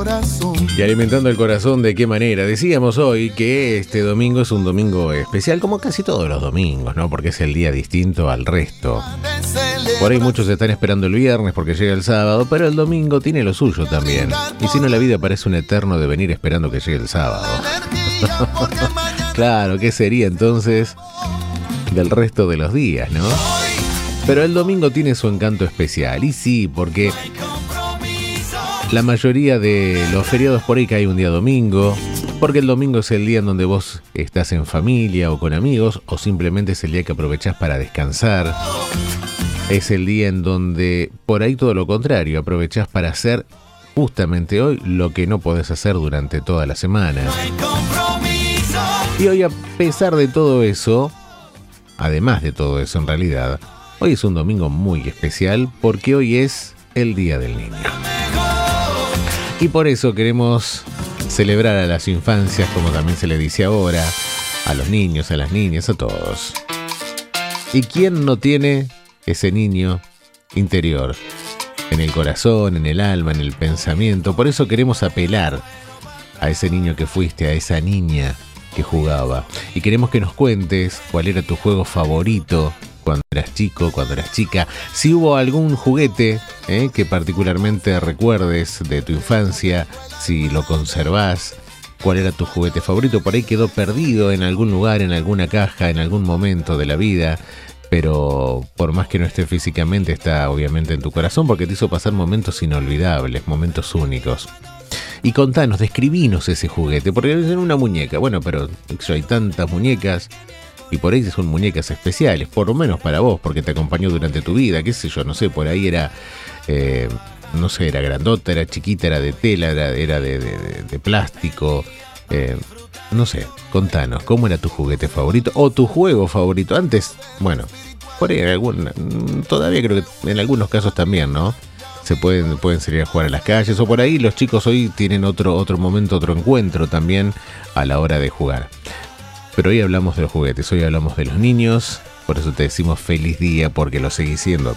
Y alimentando el corazón, ¿de qué manera? Decíamos hoy que este domingo es un domingo especial, como casi todos los domingos, ¿no? Porque es el día distinto al resto. Por ahí muchos están esperando el viernes porque llega el sábado, pero el domingo tiene lo suyo también. Y si no, la vida parece un eterno de venir esperando que llegue el sábado. Claro, ¿qué sería entonces del resto de los días, no? Pero el domingo tiene su encanto especial. Y sí, porque la mayoría de los feriados por ahí cae un día domingo, porque el domingo es el día en donde vos estás en familia o con amigos, o simplemente es el día que aprovechás para descansar. Es el día en donde, por ahí todo lo contrario, aprovechás para hacer justamente hoy lo que no podés hacer durante toda la semana. Y hoy, a pesar de todo eso, además de todo eso en realidad, hoy es un domingo muy especial porque hoy es el Día del Niño. Y por eso queremos celebrar a las infancias, como también se le dice ahora, a los niños, a las niñas, a todos. ¿Y quién no tiene ese niño interior? En el corazón, en el alma, en el pensamiento. Por eso queremos apelar a ese niño que fuiste, a esa niña que jugaba. Y queremos que nos cuentes cuál era tu juego favorito cuando eras chico, cuando eras chica. Si hubo algún juguete que particularmente recuerdes de tu infancia, si lo conservás, cuál era tu juguete favorito. Por ahí quedó perdido en algún lugar, en alguna caja, en algún momento de la vida, pero por más que no esté físicamente, está obviamente en tu corazón porque te hizo pasar momentos inolvidables, momentos únicos. Y contanos, describinos ese juguete, porque es una muñeca. Bueno, pero hay tantas muñecas y por ahí son muñecas especiales, por lo menos para vos, porque te acompañó durante tu vida, qué sé yo, no sé, por ahí era, no sé, era grandota, era chiquita, era de tela, era de plástico, no sé, contanos, ¿cómo era tu juguete favorito o tu juego favorito? Antes, bueno, por ahí todavía creo que en algunos casos también, ¿no? Pueden salir a jugar a las calles, o por ahí los chicos hoy tienen otro momento, otro encuentro también a la hora de jugar. Pero hoy hablamos de los juguetes, hoy hablamos de los niños, por eso te decimos feliz día, porque lo seguís siendo